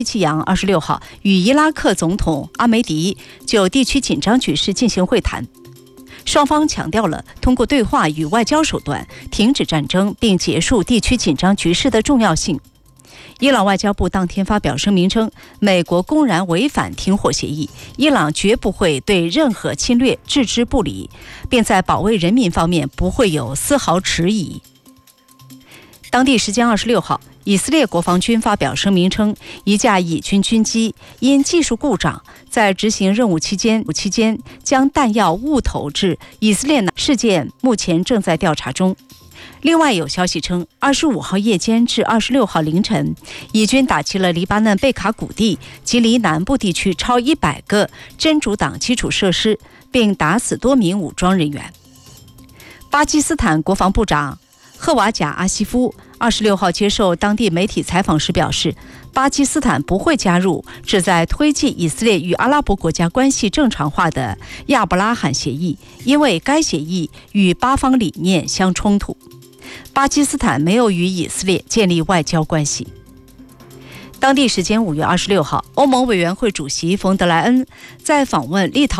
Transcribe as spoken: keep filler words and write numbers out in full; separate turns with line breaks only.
气扬二十六号与伊拉克总统阿梅迪就地区紧张局势进行会谈，双方强调了通过对话与外交手段停止战争并结束地区紧张局势的重要性。伊朗外交部当天发表声明称，美国公然违反停火协议，伊朗绝不会对任何侵略置之不理，并在保卫人民方面不会有丝毫迟疑。当地时间二十六号，以色列国防军发表声明称，一架以军军机因技术故障，在执行任务期间期间将弹药误投至以色列事件目前正在调查中。另外有消息称，二十五号夜间至二十六号凌晨，以军打击了黎巴嫩贝卡谷地及黎南部地区超一百个真主党基础设施，并打死多名武装人员。巴基斯坦国防部长赫瓦贾阿西夫二十六号接受当地媒体采访时表示，巴基斯坦不会加入旨在推进以色列与阿拉伯国家关系正常化的亚伯拉罕协议，因为该协议与巴方理念相冲突。巴基斯坦没有与以色列建立外交关系。当地时间五月二十六号，欧盟委员会主席冯德莱恩在访问立陶